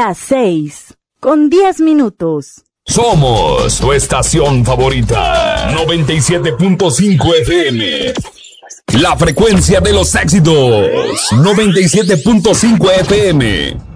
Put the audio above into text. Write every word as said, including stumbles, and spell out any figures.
Las seis, con diez minutos. Somos tu estación favorita. noventa y siete punto cinco F M. La frecuencia de los éxitos. noventa y siete punto cinco F M.